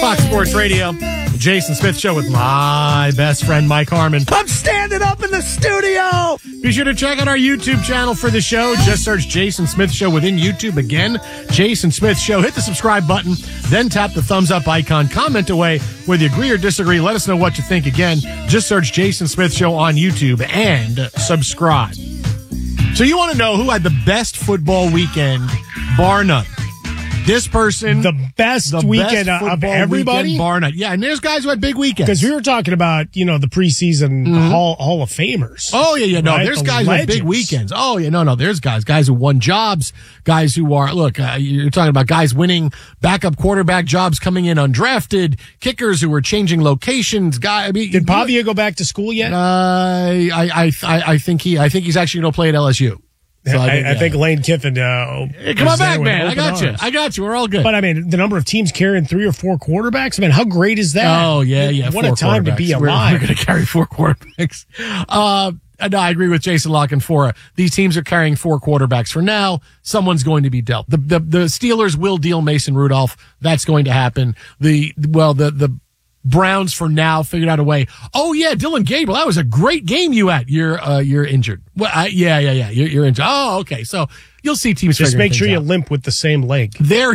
Fox Sports Radio, the Jason Smith Show with my best friend, Mike Harmon. I'm standing up in the studio. Be sure to check out our YouTube channel for the show. Just search Jason Smith Show within YouTube. Again, Jason Smith Show. Hit the subscribe button, then tap the thumbs up icon. Comment away whether you agree or disagree. Let us know what you think. Again, just search Jason Smith Show on YouTube and subscribe. So you want to know who had the best football weekend, bar none? This person, the best weekend of everybody, weekend, bar none. Yeah, and there's guys who had big weekends. Because we were talking about, the preseason Hall of Famers. Oh, yeah. No, there's guys who had big weekends. Oh, yeah, no. There's guys who won jobs, guys who are, you're talking about guys winning backup quarterback jobs coming in undrafted, kickers who were changing locations. Did Pavia go back to school yet? I think he's actually going to play at LSU. So I think Lane Kiffin. Come on back, man. I got you. We're all good. But I mean, the number of teams carrying 3 or 4 quarterbacks. I mean, how great is that? Oh yeah. What a time to be alive. We're going to carry 4 quarterbacks. No, I agree with Jason La Canfora. These teams are carrying 4 quarterbacks for now. Someone's going to be dealt. The Steelers will deal Mason Rudolph. That's going to happen. The Browns for now figured out a way. Oh yeah, Dylan Gabriel, that was a great game you had. You're injured. Well, yeah. You're injured. Oh, okay. So you'll see teams just make sure you out. limp with the same leg. There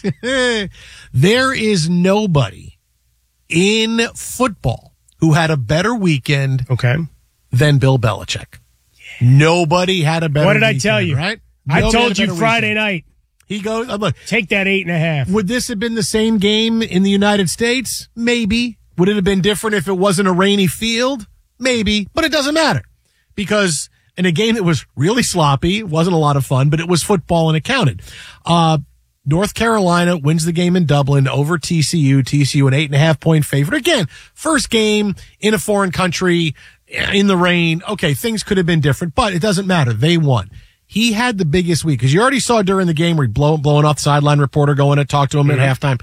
is nobody in football who had a better weekend. Okay. Than Bill Belichick. Yeah. Nobody had a better weekend. What did I tell you? Right? I told you Friday night. He goes, look, take that 8.5. Would this have been the same game in the United States? Maybe. Would it have been different if it wasn't a rainy field? Maybe. But it doesn't matter. Because in a game that was really sloppy, it wasn't a lot of fun, but it was football and it counted. North Carolina wins the game in Dublin over TCU. TCU an 8.5-point favorite. Again, first game in a foreign country in the rain. Okay, things could have been different, but it doesn't matter. They won. He had the biggest week because you already saw during the game where he blowing off the sideline reporter going to talk to him at halftime.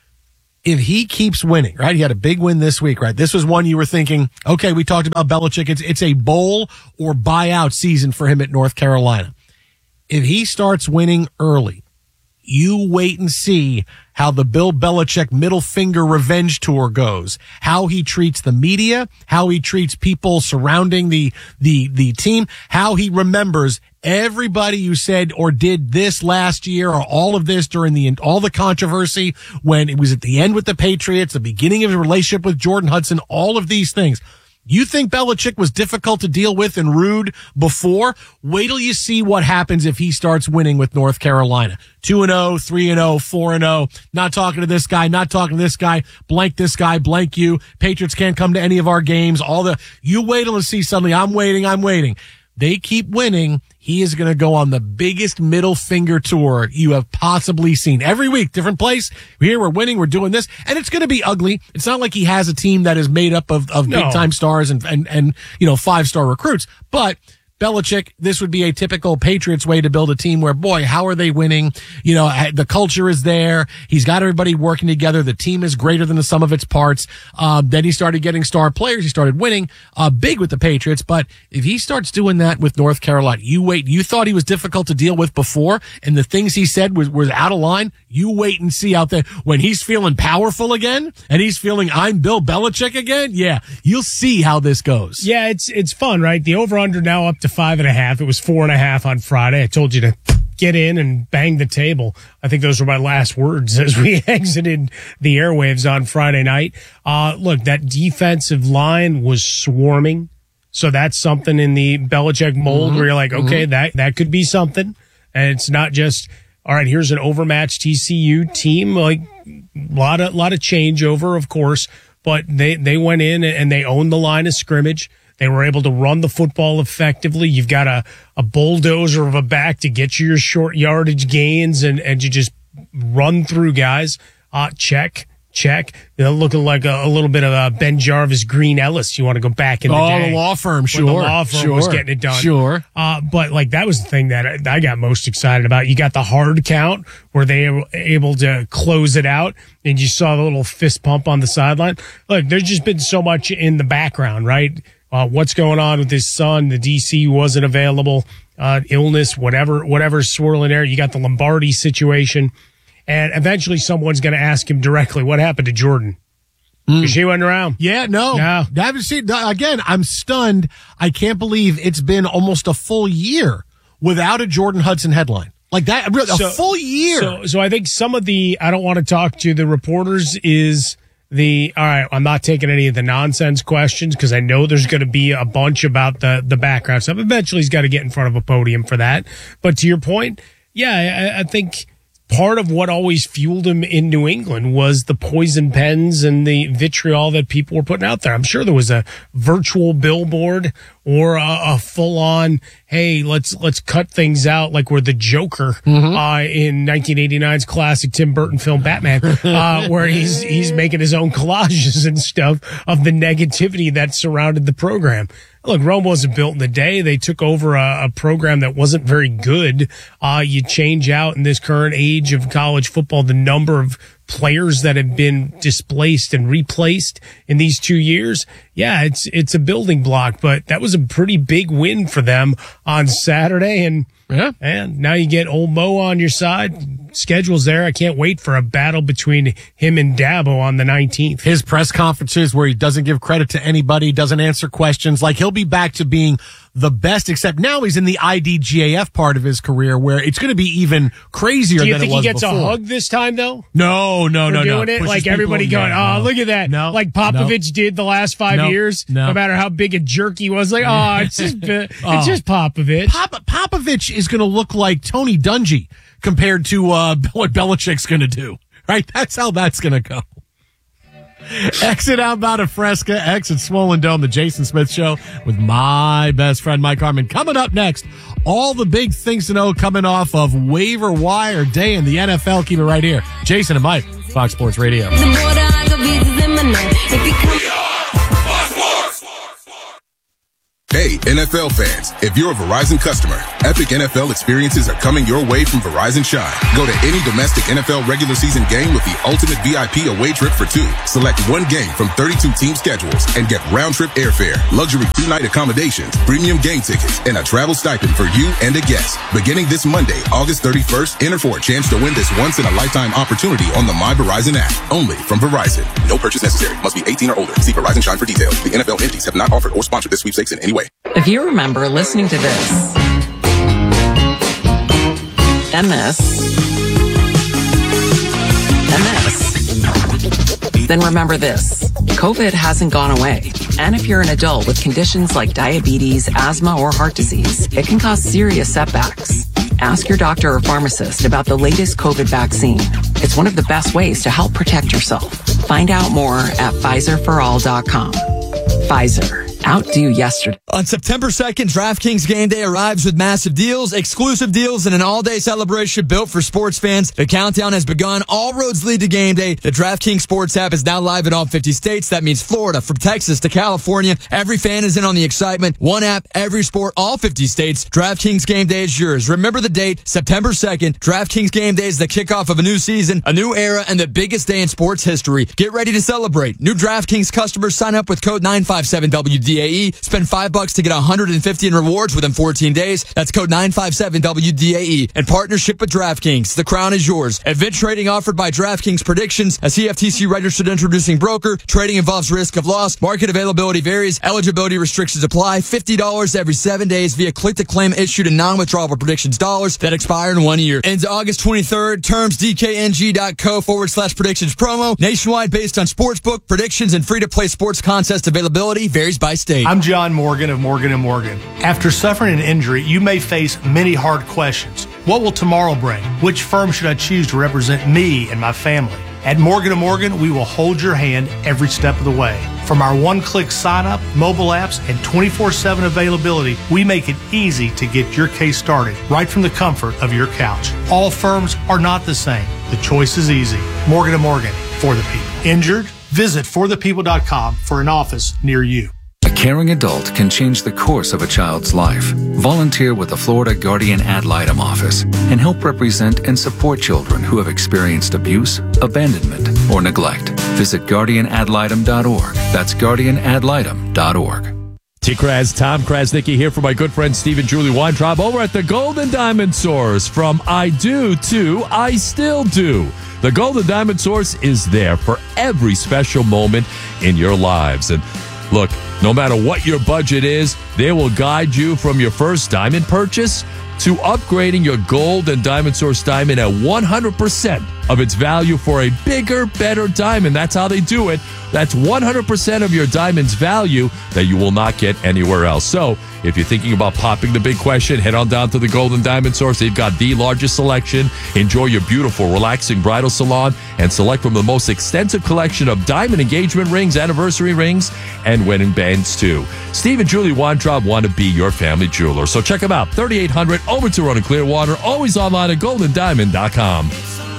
If he keeps winning, right? He had a big win this week, right? This was one you were thinking, okay, we talked about Belichick. It's a bowl or buyout season for him at North Carolina. If he starts winning early, you wait and see how the Bill Belichick middle finger revenge tour goes, how he treats the media, how he treats people surrounding the team, how he remembers everybody who said or did this last year or all of this during all the controversy when it was at the end with the Patriots, the beginning of his relationship with Jordan Hudson, all of these things. You think Belichick was difficult to deal with and rude before? Wait till you see what happens if he starts winning with North Carolina. 2-0, 3-0, 4-0. Not talking to this guy, not talking to this guy. Blank this guy, blank you. Patriots can't come to any of our games. You wait till you see suddenly, I'm waiting. They keep winning. He is going to go on the biggest middle finger tour you have possibly seen. Every week, different place. Here, we're winning. We're doing this. And it's going to be ugly. It's not like he has a team that is made up of big-time stars and 5-star recruits. But Belichick, this would be a typical Patriots way to build a team where, boy, how are they winning? The culture is there. He's got everybody working together. The team is greater than the sum of its parts. Then he started getting star players. He started winning big with the Patriots. But if he starts doing that with North Carolina, you wait. You thought he was difficult to deal with before, and the things he said was out of line. You wait and see out there when he's feeling powerful again and he's feeling I'm Bill Belichick again. Yeah, you'll see how this goes. Yeah, it's fun, right? The over-under now up to 5.5. It was 4.5 on Friday. I told you to get in and bang the table. I think those were my last words as we exited the airwaves on Friday night. Look, that defensive line was swarming. So that's something in the Belichick mold where you're like, okay, that could be something. And it's not just, all right, here's an overmatched TCU team. Like a lot of changeover, of course, but they went in and they owned the line of scrimmage. They were able to run the football effectively. You've got a bulldozer of a back to get you your short yardage gains and you just run through guys. Check. Looking like a little bit of Ben Jarvis, Green Ellis. You want to go back in the day. The law firm, sure. When the law firm was getting it done. Sure. But like that was the thing that I got most excited about. You got the hard count where they were able to close it out and you saw the little fist pump on the sideline. Look, there's just been so much in the background, right? What's going on with his son? The DC wasn't available, illness, whatever's swirling there. You got the Lombardi situation. And eventually someone's going to ask him directly, what happened to Jordan? Because she wasn't around. Yeah, no. I haven't seen. Again, I'm stunned. I can't believe it's been almost a full year without a Jordan Hudson headline. Like that, full year. So I think some of the, I don't want to talk to the reporters is all right, I'm not taking any of the nonsense questions because I know there's going to be a bunch about the background stuff. Eventually he's got to get in front of a podium for that. But to your point, yeah, I think part of what always fueled him in New England was the poison pens and the vitriol that people were putting out there. I'm sure there was a virtual billboard or a full-on, hey, let's cut things out like we're the Joker in 1989's classic Tim Burton film Batman, where he's making his own collages and stuff of the negativity that surrounded the program. Look, Rome wasn't built in a day. They took over a program that wasn't very good. You change out in this current age of college football the number of players that have been displaced and replaced in these 2 years. Yeah, it's a building block, but that was a pretty big win for them on Saturday. And now you get old Mo on your side. Schedule's there. I can't wait for a battle between him and Dabo on the 19th. His press conferences where he doesn't give credit to anybody, doesn't answer questions. Like he'll be back to being the best, except now he's in the IDGAF part of his career where it's going to be even crazier than it was before. Do you think he gets a hug this time, though? No. Doing it? Like everybody going, look at that. No, like Popovich did the last 5 years. No matter how big a jerk he was, like, it's just Popovich. Popovich is going to look like Tony Dungy compared to what Belichick's going to do. Right? That's how that's going to go. Exit outbound of Fresca, exit Swollen Dome, the Jason Smith Show with my best friend Mike Harmon. Coming up next, all the big things to know coming off of waiver wire day in the NFL. Keep it right here. Jason and Mike, Fox Sports Radio. Hey, NFL fans, if you're a Verizon customer, epic NFL experiences are coming your way from Verizon Shine. Go to any domestic NFL regular season game with the ultimate VIP away trip for two. Select one game from 32 team schedules and get round-trip airfare, luxury 2-night accommodations, premium game tickets, and a travel stipend for you and a guest. Beginning this Monday, August 31st, enter for a chance to win this once-in-a-lifetime opportunity on the My Verizon app. Only from Verizon. No purchase necessary. Must be 18 or older. See Verizon Shine for details. The NFL entities have not offered or sponsored this sweepstakes in any way. If you remember listening to this and this and this, then remember this. COVID hasn't gone away. And if you're an adult with conditions like diabetes, asthma, or heart disease, it can cause serious setbacks. Ask your doctor or pharmacist about the latest COVID vaccine. It's one of the best ways to help protect yourself. Find out more at PfizerForAll.com. Pfizer. Outdo yesterday. On September 2nd, DraftKings Game Day arrives with massive deals, exclusive deals, and an all-day celebration built for sports fans. The countdown has begun. All roads lead to Game Day. The DraftKings Sports app is now live in all 50 states. That means Florida, from Texas to California. Every fan is in on the excitement. One app, every sport, all 50 states. DraftKings Game Day is yours. Remember the date, September 2nd. DraftKings Game Day is the kickoff of a new season, a new era, and the biggest day in sports history. Get ready to celebrate. New DraftKings customers sign up with code 957WDAE. Spend $5 to get $150 in rewards within 14 days. That's code 957WDAE. In partnership with DraftKings, the crown is yours. Event trading offered by DraftKings Predictions, a CFTC registered introducing broker. Trading involves risk of loss. Market availability varies. Eligibility restrictions apply. $50 every 7 days via click-to-claim issued in non-withdrawable predictions dollars that expire in 1 year. Ends August 23rd. Terms dkng.co/predictions promo. Nationwide based on sportsbook, predictions, and free-to-play sports contest availability varies by state. I'm John Morgan of Morgan & Morgan. After suffering an injury, you may face many hard questions. What will tomorrow bring? Which firm should I choose to represent me and my family? At Morgan & Morgan, we will hold your hand every step of the way. From our one-click sign-up, mobile apps, and 24/7 availability, we make it easy to get your case started right from the comfort of your couch. All firms are not the same. The choice is easy. Morgan & Morgan, for the people. Injured? Visit forthepeople.com for an office near you. A caring adult can change the course of a child's life. Volunteer with the Florida Guardian Ad Litem office and help represent and support children who have experienced abuse, abandonment, or neglect. Visit guardianadlitem.org. That's guardianadlitem.org. T-Kraz, Tom Krasnicki here for my good friend Steve and Julie Weintraub over at the Golden Diamond Source. From I do to I still do. The Golden Diamond Source is there for every special moment in your lives. And look, no matter what your budget is, they will guide you from your first diamond purchase to upgrading your gold and diamond source diamond at 100% of its value for a bigger, better diamond. That's how they do it. That's 100% of your diamond's value that you will not get anywhere else. So if you're thinking about popping the big question, head on down to the Golden Diamond Source. They've got the largest selection. Enjoy your beautiful, relaxing bridal salon and select from the most extensive collection of diamond engagement rings, anniversary rings, and wedding bands too. Steve and Julie Weintraub want to be your family jeweler. So check them out. 3800 Overton Road in Clearwater. Always online at goldendiamond.com.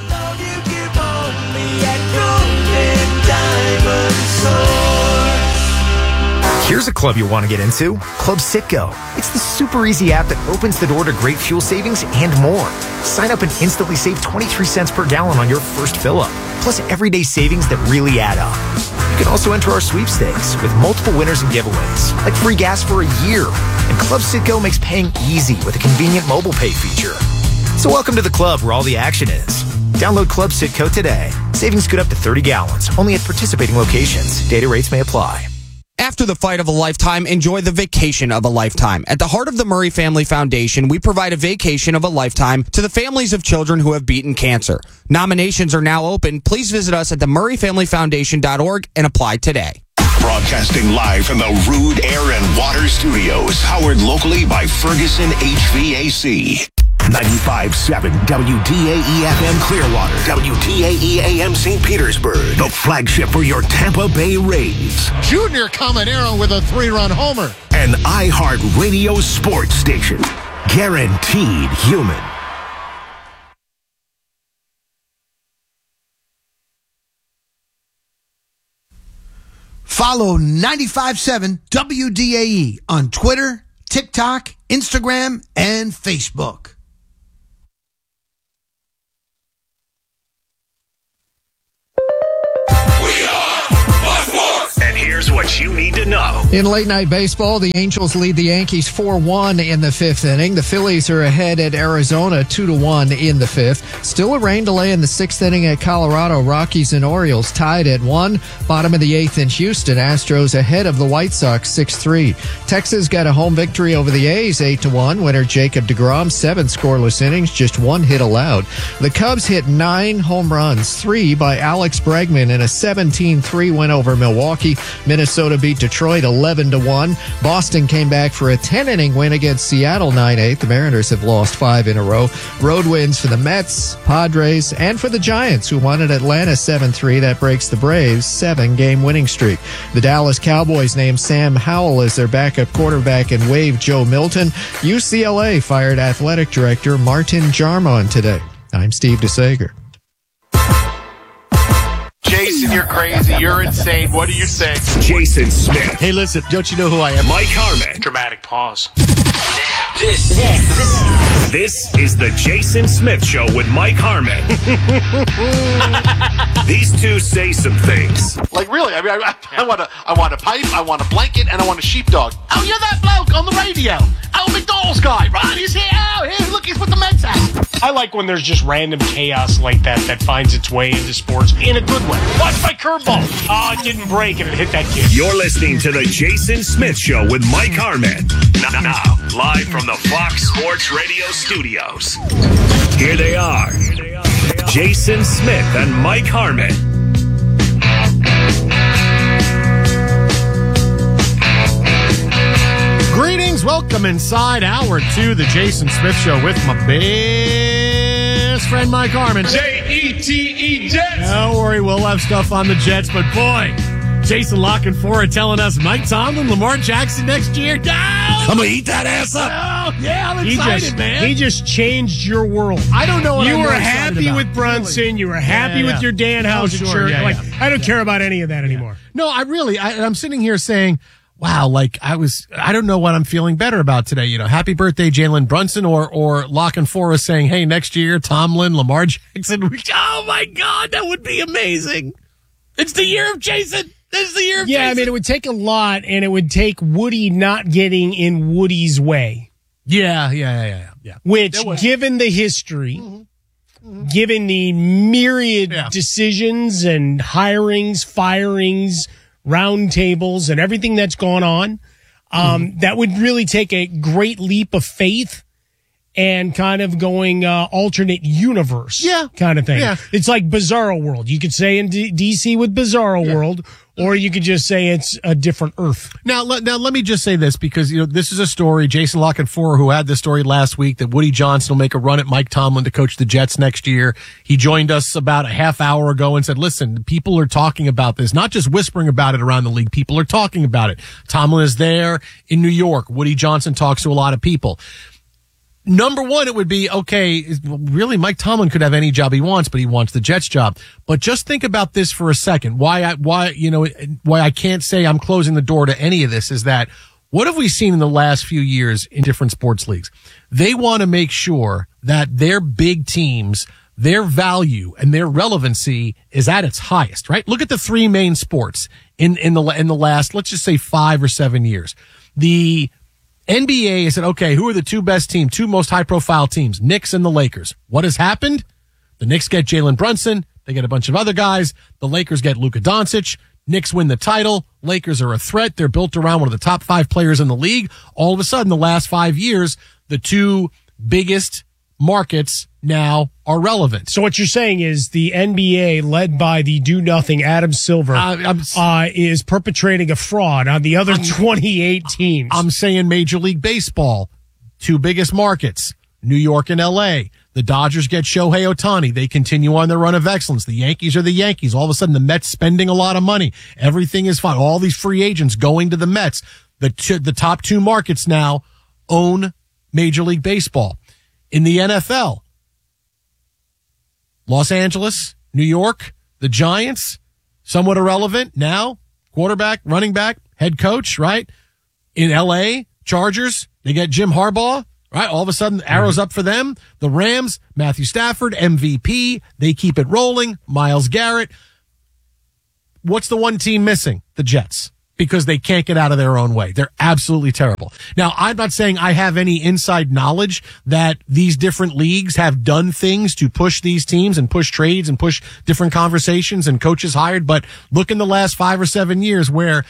Here's a club you'll want to get into, Club Citgo. It's the super easy app that opens the door to great fuel savings and more. Sign up and instantly save 23 cents per gallon on your first fill-up, plus everyday savings that really add up. You can also enter our sweepstakes with multiple winners and giveaways, like free gas for a year. And Club Citgo makes paying easy with a convenient mobile pay feature. So welcome to the club where all the action is. Download Club Citgo today. Savings good up to 30 gallons, only at participating locations. Data rates may apply. After the fight of a lifetime, enjoy the vacation of a lifetime. At the heart of the Murray Family Foundation, we provide a vacation of a lifetime to the families of children who have beaten cancer. Nominations are now open. Please visit us at themurrayfamilyfoundation.org and apply today. Broadcasting live from the Rude Air and Water Studios, powered locally by Ferguson HVAC. 95.7 WDAE-FM Clearwater, WDAE-AM St. Petersburg, the flagship for your Tampa Bay Rays. Junior Caminero with a 3-run homer. An iHeart Radio sports station. Guaranteed human. Follow 95.7 WDAE on Twitter, TikTok, Instagram, and Facebook. And here's what you need to know. In late night baseball, the Angels lead the Yankees 4-1 in the fifth inning. The Phillies are ahead at Arizona 2-1 in the fifth. Still a rain delay in the sixth inning at Colorado. Rockies and Orioles tied at 1. Bottom of the eighth in Houston. Astros ahead of the White Sox 6-3. Texas got a home victory over the A's 8-1. Winner Jacob deGrom, 7 scoreless innings, just 1 hit allowed. The Cubs hit 9 home runs, 3 by Alex Bregman in a 17-3 win over Milwaukee. Minnesota beat Detroit 11-1. Boston came back for a 10-inning win against Seattle 9-8. The Mariners have lost 5 in a row. Road wins for the Mets, Padres, and for the Giants, who won at Atlanta 7-3. That breaks the Braves' 7-game winning streak. The Dallas Cowboys named Sam Howell as their backup quarterback and waived Joe Milton. UCLA fired athletic director Martin Jarmon today. I'm Steve DeSager. Jason, you're crazy. You're insane. What do you think? Jason Smith. Hey, listen, don't you know who I am? Mike Harmon. Dramatic pause. This is the Jason Smith Show with Mike Harmon. These two say some things. Like, really, I mean, I want a pipe, I want a blanket, and I want a sheepdog. Oh, you're that bloke on the radio. Oh, McDonald's guy, right? He's here. Oh, here, look, he's with the Mets hat. I like when there's just random chaos like that finds its way into sports in a good way. Watch my curveball. Oh, it didn't break and it hit that kid. You're listening to the Jason Smith Show with Mike Harmon. Now, live from the Fox Sports Radio studios. Here they are. Jason Smith and Mike Harmon. Greetings. Welcome inside hour 2, the Jason Smith Show with my best friend Mike Harmon. J-E-T-E Jets. Don't worry, we'll have stuff on the Jets, but boy, Jason Lockenfora telling us Mike Tomlin, Lamar Jackson next year. No! I'm going to eat that ass up. Oh, yeah, I'm excited, man. He just changed your world. I don't know what you I'm were more happy about. with Brunson. Really? You were happy with your Danhausen shirt. I don't care about any of that anymore. No, I'm sitting here saying, wow, like I don't know what I'm feeling better about today. You know, happy birthday, Jalen Brunson, or Lockenfora saying, hey, next year, Tomlin, Lamar Jackson. Oh my God, that would be amazing. It's the year of Jason. This is the year of Yeah, Jason. I mean, it would take a lot, and it would take Woody not getting in Woody's way. Yeah. Which, given the history, given the myriad decisions and hirings, firings, roundtables, and everything that's gone on, that would really take a great leap of faith and kind of going alternate universe kind of thing. Yeah. It's like Bizarro World. You could say in DC with Bizarro World, or you could just say it's a different Earth. Now let me just say this, because this is a story. Jason La Canfora, who had this story last week, that Woody Johnson will make a run at Mike Tomlin to coach the Jets next year. He joined us about a half hour ago and said, listen, people are talking about this, not just whispering about it around the league. People are talking about it. Tomlin is there in New York. Woody Johnson talks to a lot of people. Number one, it would be, okay, really, Mike Tomlin could have any job he wants, but he wants the Jets job. But just think about this for a second. Why I can't say I'm closing the door to any of this is that what have we seen in the last few years in different sports leagues? They want to make sure that their big teams, their value and their relevancy is at its highest, right? Look at the three main sports in the last, let's just say 5 or 7 years. The NBA has said, okay, who are the two most high-profile teams? Knicks and the Lakers. What has happened? The Knicks get Jalen Brunson. They get a bunch of other guys. The Lakers get Luka Doncic. Knicks win the title. Lakers are a threat. They're built around one of the top 5 players in the league. All of a sudden, the last 5 years, the two biggest markets now are relevant. So what you're saying is the NBA, led by the do-nothing Adam Silver, is perpetrating a fraud on the other 28 teams. I'm saying Major League Baseball, two biggest markets, New York and L.A. The Dodgers get Shohei Ohtani. They continue on their run of excellence. The Yankees are the Yankees. All of a sudden, the Mets spending a lot of money. Everything is fine. All these free agents going to the Mets. The top 2 markets now own Major League Baseball. In the NFL, Los Angeles, New York, the Giants, somewhat irrelevant now, quarterback, running back, head coach, right? In L.A., Chargers, they get Jim Harbaugh, right? All of a sudden, arrows up for them. The Rams, Matthew Stafford, MVP, they keep it rolling. Myles Garrett. What's the one team missing? The Jets. Because they can't get out of their own way. They're absolutely terrible. Now, I'm not saying I have any inside knowledge that these different leagues have done things to push these teams and push trades and push different conversations and coaches hired, but look in the last 5 or 7 years where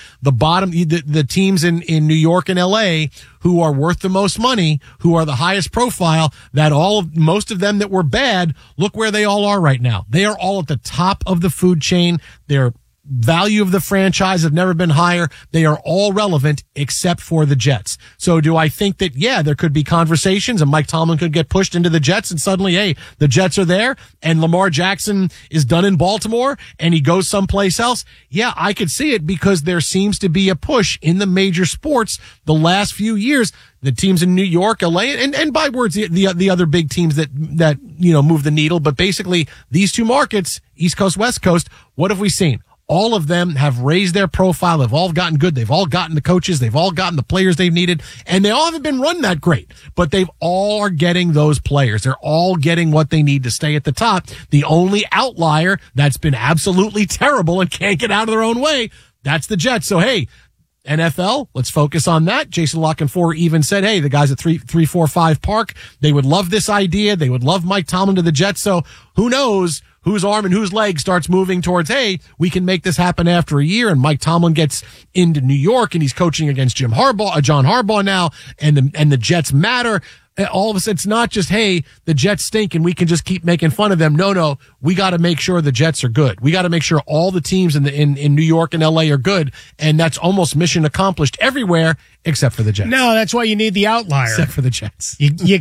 the teams in New York and LA who are worth the most money, who are the highest profile, most of them that were bad, look where they all are right now. They are all at the top of the food chain. They're value of the franchise have never been higher. They are all relevant except for the Jets. So do I think that, there could be conversations and Mike Tomlin could get pushed into the Jets and suddenly, hey, the Jets are there and Lamar Jackson is done in Baltimore and he goes someplace else? Yeah, I could see it because there seems to be a push in the major sports the last few years. The teams in New York, LA, and by words, the other big teams that move the needle. But basically, these two markets, East Coast, West Coast, what have we seen? All of them have raised their profile. They've all gotten good. They've all gotten the coaches. They've all gotten the players they've needed. And they all haven't been run that great. But they've all are getting those players. They're all getting what they need to stay at the top. The only outlier that's been absolutely terrible and can't get out of their own way, that's the Jets. So, hey, NFL, let's focus on that. Jason La Canfora even said, hey, the guys at 345 Park, they would love this idea. They would love Mike Tomlin to the Jets. So who knows whose arm and whose leg starts moving towards, hey, we can make this happen after a year. And Mike Tomlin gets into New York and he's coaching against John Harbaugh now, and the Jets matter. All of a sudden, it's not just, hey, the Jets stink and we can just keep making fun of them. No, we got to make sure the Jets are good. We got to make sure all the teams in New York and LA are good. And that's almost mission accomplished everywhere except for the Jets. No, that's why you need the outlier. Except for the Jets.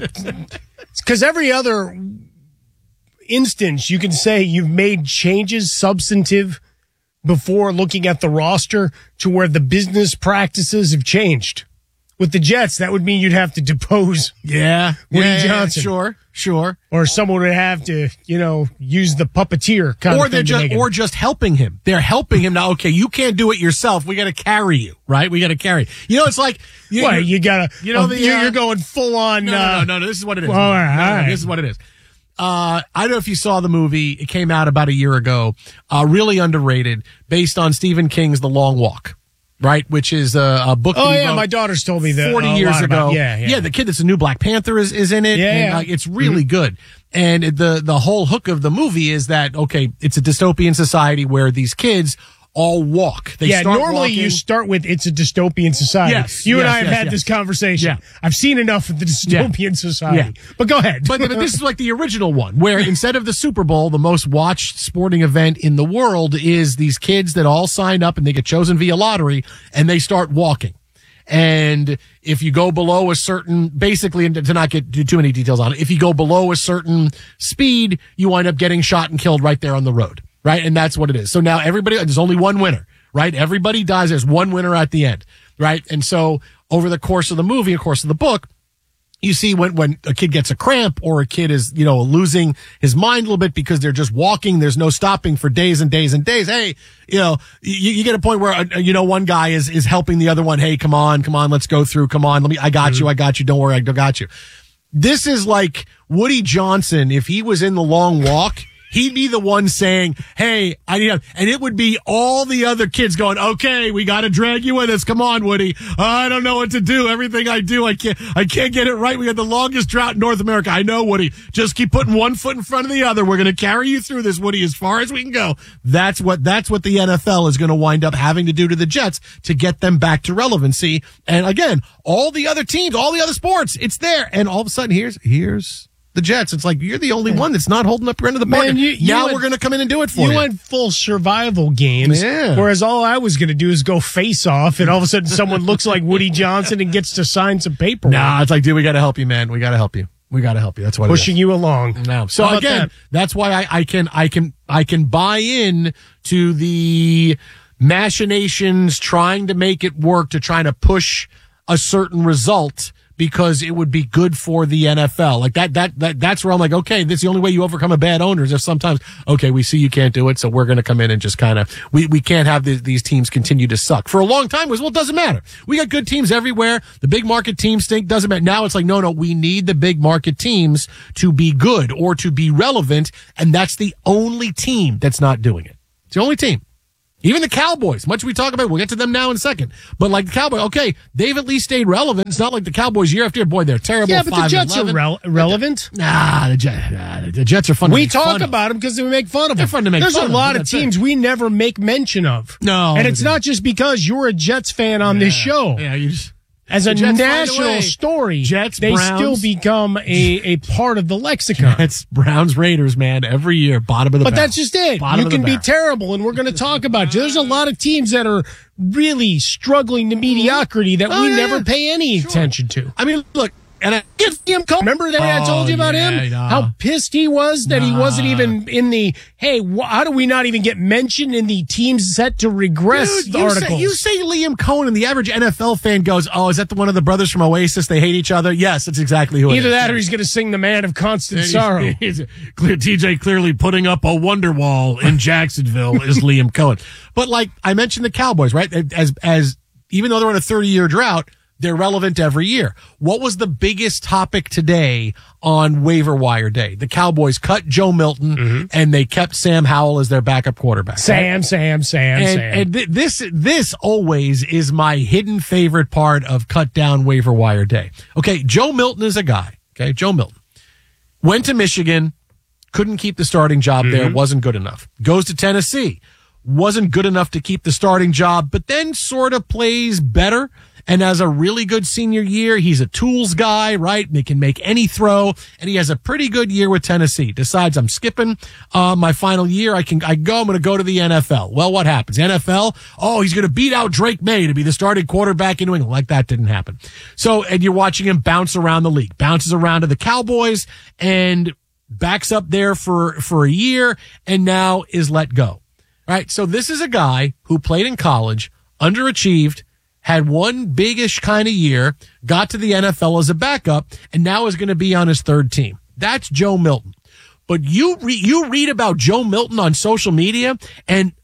Because every other instance, you can say you've made changes substantive before looking at the roster to where the business practices have changed. With the Jets, that would mean you'd have to depose Woody Johnson. Sure. Or someone would have to, use the puppeteer kind of thing. Or just helping him. They're helping him now. Okay, you can't do it yourself. We got to carry you, right? We got to carry. It's like you gotta. You're going full on. No. This is what it is. All right. This is what it is. I don't know if you saw the movie. It came out about a year ago. Really underrated, based on Stephen King's The Long Walk. Right, which is a book. Oh, that he yeah, wrote my daughter's told me that 40 years ago. Yeah, the kid that's a new Black Panther is in it. Yeah, and, it's really good. And the whole hook of the movie is that, okay, it's a dystopian society where these kids all walk. They start normally walking. you start with it's a dystopian society. Yes, you and yes, I have yes, had yes. this conversation. Yeah. I've seen enough of the dystopian society. Yeah. But go ahead. But this is like the original one, where instead of the Super Bowl, the most watched sporting event in the world is these kids that all sign up and they get chosen via lottery and they start walking. And if you go below a certain, basically, and to not get too many details on it, if you go below a certain speed, you wind up getting shot and killed right there on the road. Right? And that's what it is. So now there's only one winner. Right? Everybody dies. There's one winner at the end. Right? And so over the course of the movie, of course of the book, you see when a kid gets a cramp or a kid is, losing his mind a little bit because they're just walking. There's no stopping for days and days and days. Hey, you get a point where, one guy is helping the other one. Hey, come on, let's go through. Come on. I got you. Don't worry. I got you. This is like Woody Johnson. If he was in The Long Walk, he'd be the one saying, hey, I need help. And it would be all the other kids going, okay, we got to drag you with us. Come on, Woody. I don't know what to do. Everything I do, I can't get it right. We got the longest drought in North America. I know, Woody. Just keep putting one foot in front of the other. We're going to carry you through this, Woody, as far as we can go. That's what the NFL is going to wind up having to do to the Jets to get them back to relevancy. And again, all the other teams, all the other sports, it's there. And all of a sudden, here's the Jets. It's like, you're the only one that's not holding up your end of the bargain. Now we're going to come in and do it for you. You went full survival games, whereas all I was going to do is go face off, and all of a sudden someone looks like Woody Johnson and gets to sign some paperwork. Nah, it's like, dude, we got to help you, man. We got to help you. That's what pushing you along. No. So again, that's why I can buy in to the machinations trying to make it work, to trying to push a certain result, because it would be good for the NFL. Like that's where I'm like, okay, this is the only way you overcome a bad owner is if sometimes, okay, we see you can't do it, so we're going to come in and just kind of, we can't have these teams continue to suck. For a long time it was, well, it doesn't matter. We got good teams everywhere. The big market teams stink, doesn't matter. Now it's like, no, we need the big market teams to be good or to be relevant, and that's the only team that's not doing it. It's the only team. Even the Cowboys, much we talk about, we'll get to them now in a second. But like the Cowboys, okay, they've at least stayed relevant. It's not like the Cowboys year after year. Boy, they're terrible. Yeah, but the Jets are relevant. The Jets are fun. We talk about them because we make fun of them. They're fun to make There's fun a of. lot of teams we never make mention of. No. And it's not just because you're a Jets fan on this show. Yeah, you just... As a national story, they still become a part of the lexicon. It's Browns, Raiders, man, every year, bottom of the But barrel. that's just it. Bottom You can of the be barrel. terrible, and we're going to talk about it. There's a lot of teams that are really struggling to mediocrity that we never pay any attention to. I mean, look, and I get Liam Cohen. Remember that I told you about him? How pissed he was that he wasn't even in the, hey, how do we not even get mentioned in the teams set to regress articles? You say Liam Cohen, and the average NFL fan goes, oh, is that one of the brothers from Oasis? They hate each other? Yes, that's exactly who it is. Either that or he's going to sing The Man of Constant Sorrow. TJ clearly putting up a wonder wall in Jacksonville is Liam Cohen. But like I mentioned the Cowboys, right? As even though they're on a 30-year drought, they're relevant every year. What was the biggest topic today on waiver wire day? The Cowboys cut Joe Milton, and they kept Sam Howell as their backup quarterback. Sam. And this always is my hidden favorite part of cut down waiver wire day. Okay, Joe Milton is a guy. Okay, Joe Milton went to Michigan, couldn't keep the starting job there, wasn't good enough. Goes to Tennessee, wasn't good enough to keep the starting job, but then sort of plays better. And has a really good senior year. He's a tools guy, right? They can make any throw, and he has a pretty good year with Tennessee. Decides I'm skipping my final year. I'm going to go to the NFL. Well, what happens? NFL, he's going to beat out Drake May to be the starting quarterback in New England. Like that didn't happen. So, and you're watching him bounce around the league, bounces around to the Cowboys, and backs up there for a year, and now is let go. All right. So this is a guy who played in college, underachieved, had one big-ish kind of year, got to the NFL as a backup, and now is going to be on his third team. That's Joe Milton. But you read about Joe Milton on social media, and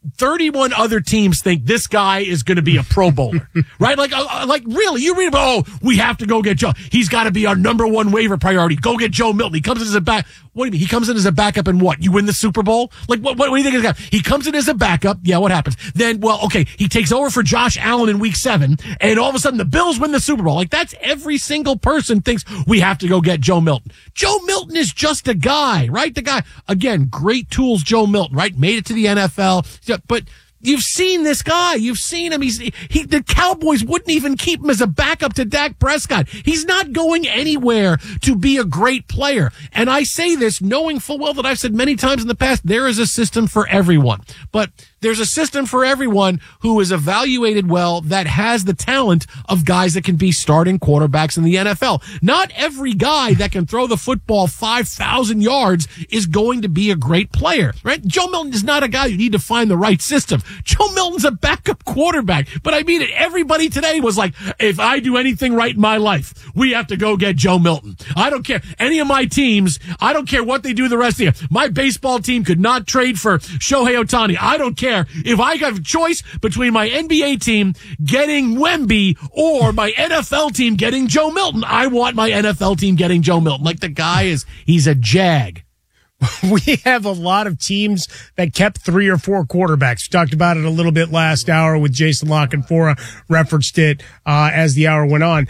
31 other teams think this guy is going to be a Pro Bowler, right? Like really, you read about, we have to go get Joe. He's got to be our number one waiver priority. Go get Joe Milton. He comes in as a back. What do you mean? He comes in as a backup and what? You win the Super Bowl? Like, what do you think is going to happen? He comes in as a backup. Yeah, what happens? Then, well, okay, he takes over for Josh Allen in week 7, and all of a sudden the Bills win the Super Bowl. Like, that's every single person thinks we have to go get Joe Milton. Joe Milton is just a guy, right? The guy, again, great tools, Joe Milton, right? Made it to the NFL. But you've seen this guy. You've seen him. The Cowboys wouldn't even keep him as a backup to Dak Prescott. He's not going anywhere to be a great player. And I say this knowing full well that I've said many times in the past, there is a system for everyone. But there's a system for everyone who is evaluated well that has the talent of guys that can be starting quarterbacks in the NFL. Not every guy that can throw the football 5,000 yards is going to be a great player, right? Joe Milton is not a guy you need to find the right system. Joe Milton's a backup quarterback. But I mean it. Everybody today was like, if I do anything right in my life, we have to go get Joe Milton. I don't care. Any of my teams, I don't care what they do the rest of the year. My baseball team could not trade for Shohei Ohtani. I don't care. If I got a choice between my NBA team getting Wemby or my NFL team getting Joe Milton, I want my NFL team getting Joe Milton. Like, the guy he's a jag. We have a lot of teams that kept 3 or 4 quarterbacks. We talked about it a little bit last hour with Jason Lockenfora, referenced it as the hour went on.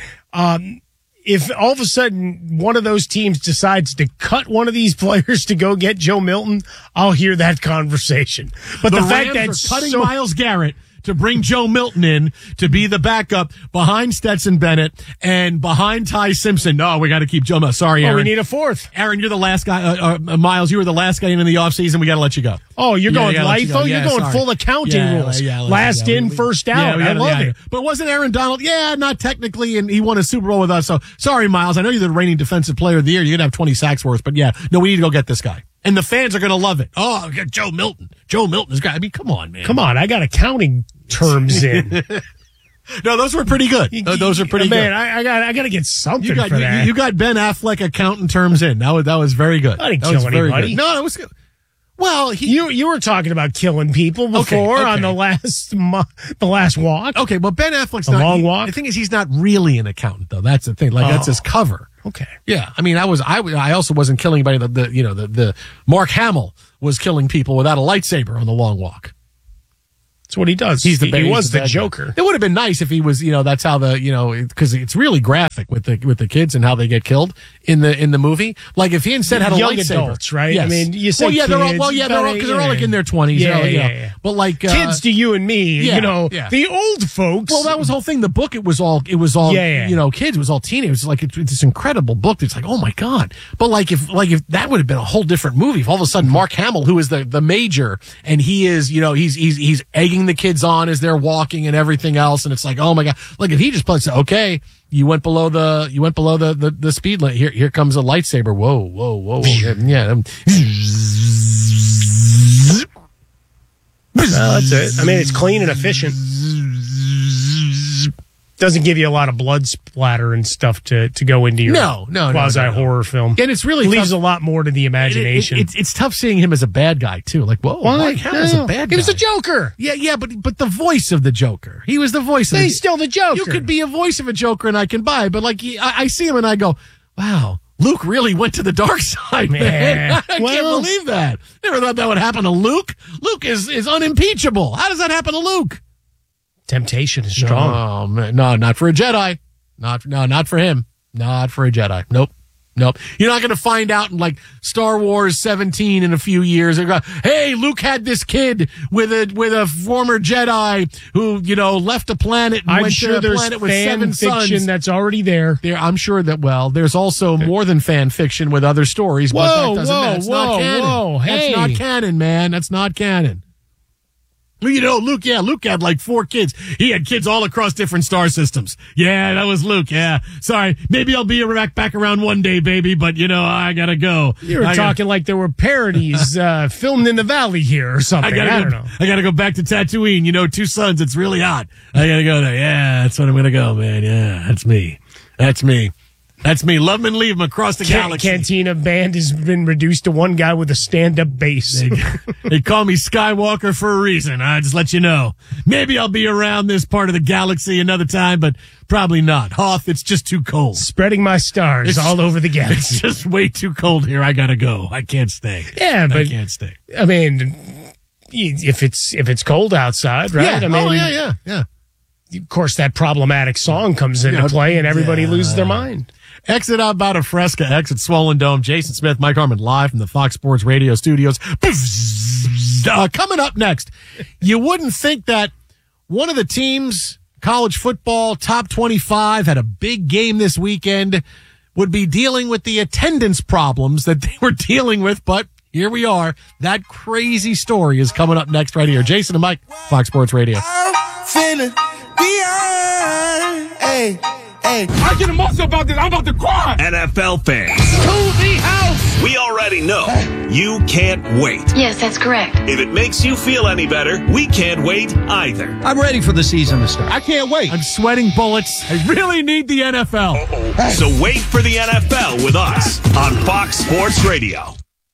If all of a sudden one of those teams decides to cut one of these players to go get Joe Milton, I'll hear that conversation. But the fact that are cutting Myles Garrett to bring Joe Milton in to be the backup behind Stetson Bennett and behind Ty Simpson. No, we got to keep Joe Milton. Sorry, Aaron. We need a fourth. Aaron, you're the last guy. Myles, you were the last guy in the offseason. We got to let you go. Oh, you're going LIFO? You're going full accounting rules. Last in, first out. I love it. But wasn't Aaron Donald? Yeah, not technically, and he won a Super Bowl with us. So sorry, Myles. I know you're the reigning defensive player of the year. You're going to have 20 sacks worth. But yeah, no, we need to go get this guy. And the fans are going to love it. Oh, get Joe Milton. Joe Milton is guy. I mean, come on, man. Come on. I got accounting terms in. No, those were pretty good. Those are pretty good. Man, I got to get something for that. You got Ben Affleck accounting terms in. That was very good. I didn't kill anybody. No, it was good. Well, you were talking about killing people before on the last walk. Okay, well, Ben Affleck's not long walk. The thing is, he's not really an accountant, though. That's the thing. Like, that's his cover. Okay. Yeah, I mean, I also wasn't killing anybody. The Mark Hamill was killing people without a lightsaber on the long walk. That's what he does. He was the Joker. It would have been nice if he was, that's how because it's really graphic with the kids and how they get killed in the movie. Like, if he instead had a young lightsaber, adults, right? Yes. I mean, you say they're all like in their 20s. Yeah. But like kids to you and me, the old folks. Well, that was the whole thing. The book, it was all kids. It was all teenagers. Like, it's this incredible book. It's like, oh my God. But like if that would have been a whole different movie. If all of a sudden Mark Hamill, who is the major, and he is, he's egging the kids on as they're walking and everything else, and it's like, oh my God. Like, if he just plays, okay, you went below the speed limit. Here comes a lightsaber. Whoa. Yeah. That's it. I mean, it's clean and efficient. Doesn't give you a lot of blood splatter and stuff to go into your quasi-horror film. And it's really leaves a lot more to the imagination. It's tough seeing him as a bad guy, too. Like, whoa, Mark Hamill's a bad guy. He was the Joker. Yeah, but the voice of the Joker. He was the voice of He's still the Joker. You could be a voice of a Joker and I can buy, but like, I see him and I go, wow, Luke really went to the dark side, man. I can't believe that. Never thought that would happen to Luke. Luke is unimpeachable. How does that happen to Luke? Temptation is strong. Oh, man. No, not for a Jedi. Not for him. Not for a Jedi. Nope. You're not going to find out in like Star Wars 17 in a few years. They're going, hey, Luke had this kid with a former Jedi who, left a planet and went to a planet with 7 sons. That's already there. I'm sure that, there's also more than fan fiction with other stories, but that doesn't matter. That's not canon. Hey. That's not canon, man. That's not canon. Luke had like 4 kids. He had kids all across different star systems. Yeah, that was Luke. Yeah. Sorry. Maybe I'll be back around one day, baby, but I gotta go. You were talking like there were parodies filmed in the valley here or something. I don't know. I gotta go back to Tatooine. 2 sons. It's really hot. I gotta go there. Yeah, that's when I'm gonna go, man. Yeah, that's me. That's me. Love him and leave him across the galaxy. Cantina band has been reduced to one guy with a stand-up bass. They call me Skywalker for a reason. I just let you know. Maybe I'll be around this part of the galaxy another time, but probably not. Hoth, it's just too cold. Spreading my stars all over the galaxy. It's just way too cold here. I gotta go. I can't stay. Yeah, but I can't stay. I mean, if it's cold outside, right? Yeah. I mean, yeah. Of course, that problematic song comes into play, and everybody loses their mind. Exit out about a Fresca, exit Swollen Dome. Jason Smith, Mike Harmon, live from the Fox Sports Radio studios. Coming up next, you wouldn't think that one of the teams, college football, top 25, had a big game this weekend, would be dealing with the attendance problems that they were dealing with, but here we are. That crazy story is coming up next right here. Jason and Mike, Fox Sports Radio. Feeling beyond. Hey. I get emotional about this. I'm about to cry. NFL fans, To the house. we already know you can't wait. Yes, that's correct. If it makes you feel any better, we can't wait either. I'm ready for the season to start. I can't wait. I'm sweating bullets. I really need the NFL. So wait for the NFL with us on Fox Sports Radio.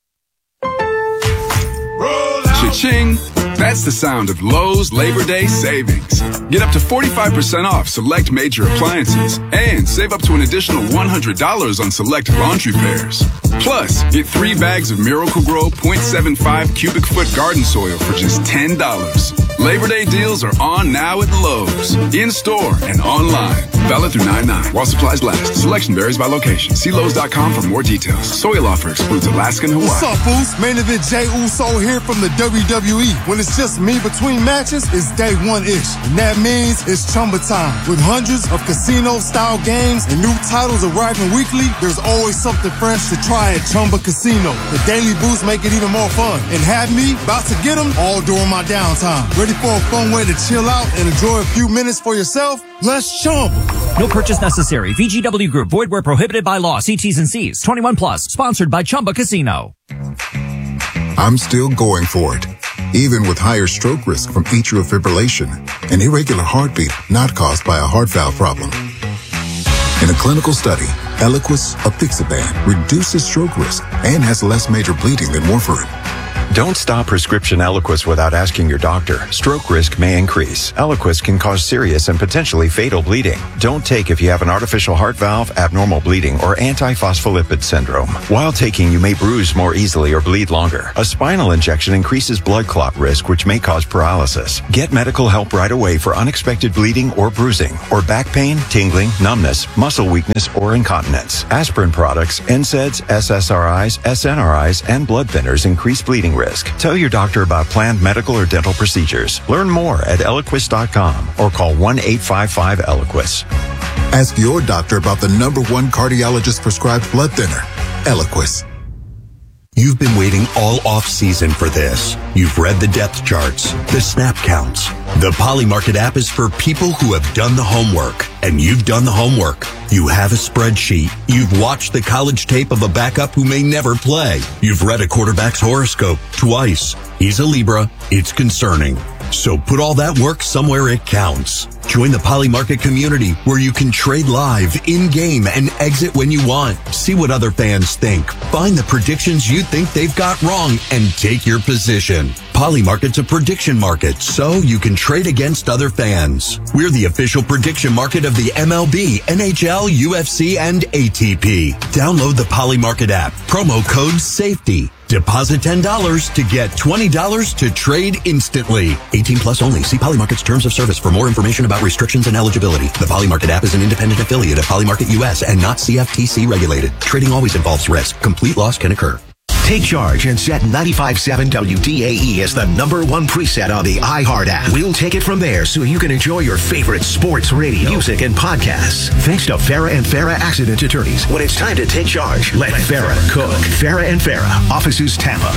Cha-ching! That's the sound of Lowe's Labor Day savings. Get up to 45% off select major appliances and save up to an additional $100 on select laundry pairs. Plus, get 3 bags of Miracle-Gro 0.75 cubic foot garden soil for just $10. Labor Day deals are on now at Lowe's, in-store and online. Valid through 9/9 while supplies last. Selection varies by location. See Lowe's.com for more details. Soil offer excludes Alaska and Hawaii. What's up, Boost? Main event Jey Uso here from the WWE. When it's just me between matches, it's day one-ish. And that means it's Chumba time. With hundreds of casino-style games and new titles arriving weekly, there's always something fresh to try at Chumba Casino. The Daily Boost make it even more fun. And have me about to get them all during my downtime. Ready for a fun way to chill out and enjoy a few minutes for yourself? Let's Chumba. No purchase necessary. VGW Group. Void where prohibited by law. See T's and C's. 21 plus. Sponsored by Chumba Casino. I'm still going for it. Even with higher stroke risk from atrial fibrillation, an irregular heartbeat not caused by a heart valve problem. In a clinical study, Eliquis apixaban reduces stroke risk and has less major bleeding than warfarin. Don't stop prescription Eliquis without asking your doctor. Stroke risk may increase. Eliquis can cause serious and potentially fatal bleeding. Don't take if you have an artificial heart valve, abnormal bleeding, or antiphospholipid syndrome. While taking, you may bruise more easily or bleed longer. A spinal injection increases blood clot risk, which may cause paralysis. Get medical help right away for unexpected bleeding or bruising, or back pain, tingling, numbness, muscle weakness, or incontinence. Aspirin products, NSAIDs, SSRIs, SNRIs, and blood thinners increase bleeding risk. Tell your doctor about planned medical or dental procedures. Learn more at Eliquis.com or call 1-855-ELIQUIS. Ask your doctor about the #1 cardiologist prescribed blood thinner, Eliquis. You've been waiting all off-season for this. You've read the depth charts, the snap counts. The Polymarket app is for people who have done the homework, and you've done the homework. You have a spreadsheet. You've watched the college tape of a backup who may never play. You've read a quarterback's horoscope twice. He's a Libra. It's concerning. So put all that work somewhere it counts. Join the Polymarket community where you can trade live, in-game, and exit when you want. See what other fans think. Find the predictions you think they've got wrong and take your position. Polymarket's a prediction market, so you can trade against other fans. We're the official prediction market of the MLB, NHL, UFC, and ATP. Download the Polymarket app. Promo code SAFETY. Deposit $10 to get $20 to trade instantly. 18 plus only. See Polymarket's terms of service for more information about restrictions and eligibility. The Polymarket app is an independent affiliate of Polymarket US and not CFTC regulated. Trading always involves risk. Complete loss can occur. Take charge and set 95.7 WDAE as the #1 preset on the iHeart app. We'll take it from there so you can enjoy your favorite sports radio, music, and podcasts. Thanks to Farah and Farah Accident Attorneys. When it's time to take charge, let Farah cook. Farah and Farah, offices Tampa.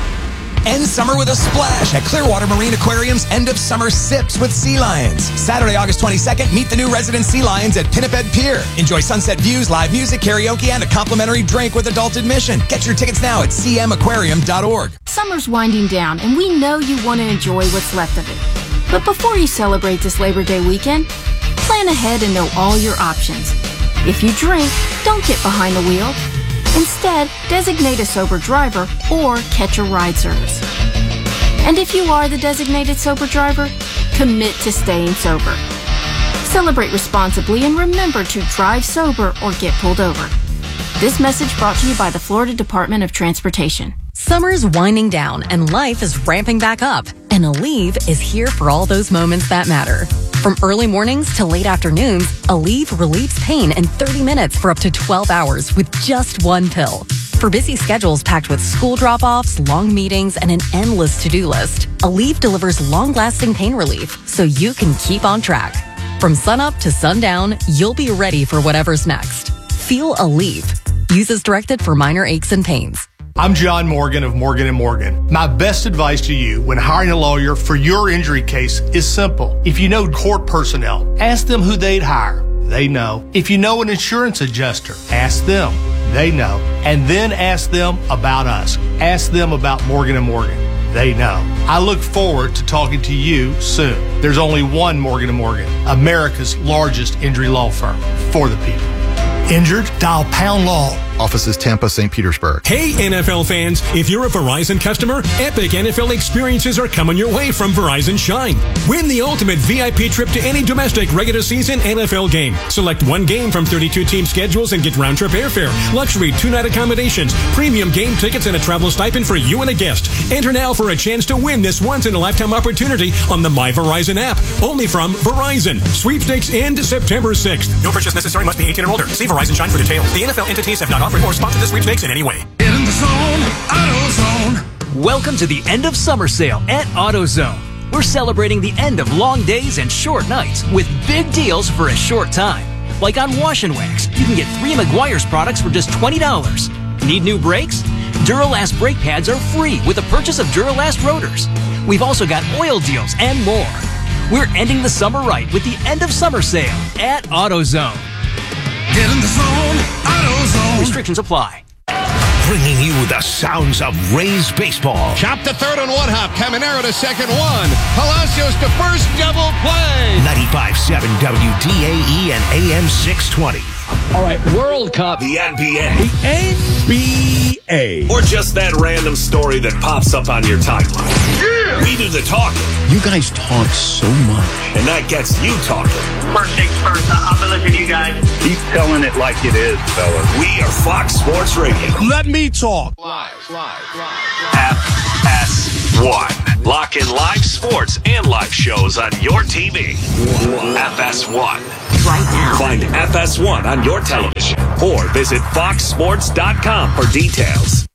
End summer with a splash at Clearwater Marine Aquarium's End of Summer Sips with Sea Lions. Saturday, August 22nd, meet the new resident sea lions at Pinniped Pier. Enjoy sunset views, live music, karaoke, and a complimentary drink with adult admission. Get your tickets now at cmaquarium.org. Summer's winding down, and we know you want to enjoy what's left of it. But before you celebrate this Labor Day weekend, plan ahead and know all your options. If you drink, don't get behind the wheel. Instead, designate a sober driver or catch a ride service. And if you are the designated sober driver, commit to staying sober. Celebrate responsibly and remember to drive sober or get pulled over. This message brought to you by the Florida Department of Transportation. Summer's winding down and life is ramping back up. And Aleve is here for all those moments that matter. From early mornings to late afternoons, Aleve relieves pain in 30 minutes for up to 12 hours with just one pill. For busy schedules packed with school drop-offs, long meetings, and an endless to-do list, Aleve delivers long-lasting pain relief so you can keep on track. From sunup to sundown, you'll be ready for whatever's next. Feel Aleve. Use as directed for minor aches and pains. I'm John Morgan of Morgan & Morgan. My best advice to you when hiring a lawyer for your injury case is simple. If you know court personnel, ask them who they'd hire. They know. If you know an insurance adjuster, ask them. They know. And then ask them about us. Ask them about Morgan & Morgan. They know. I look forward to talking to you soon. There's only one Morgan & Morgan, America's largest injury law firm for the people. Injured? Dial Pound Law. Offices Tampa, St. Petersburg. Hey, NFL fans. If you're a Verizon customer, epic NFL experiences are coming your way from Verizon Shine. Win the ultimate VIP trip to any domestic regular season NFL game. Select one game from 32 team schedules and get round-trip airfare, luxury 2-night accommodations, premium game tickets, and a travel stipend for you and a guest. Enter now for a chance to win this once-in-a-lifetime opportunity on the My Verizon app. Only from Verizon. Sweepstakes end September 6th. No purchase necessary. Must be 18 or older. See Verizon Shine for details. The NFL entities have not offered or sponsored the sweepstakes in any way. Get in the zone, AutoZone. Welcome to the end of summer sale at AutoZone. We're celebrating the end of long days and short nights with big deals for a short time. Like on Wash and Wax, you can get 3 Meguiar's products for just $20. Need new brakes? Duralast brake pads are free with the purchase of Duralast rotors. We've also got oil deals and more. We're ending the summer right with the end of summer sale at AutoZone. Get in the zone, AutoZone. Restrictions apply. Bringing you the sounds of Rays baseball. Chop to third on one hop. Caminero to second one. Palacios to first, double play. 95.7 WDAE and AM 620. All right, World Cup. The NBA. The NBA. Or just that random story that pops up on your timeline. Yeah! We do the talking. You guys talk so much. And that gets you talking. First things first, I'll be listening to you guys. Keep telling it like it is, fellas. We are Fox Sports Radio. Let me talk. Live. FS1. Lock in live sports and live shows on your TV. FS1. Right now. Find FS1 on your television or visit foxsports.com for details.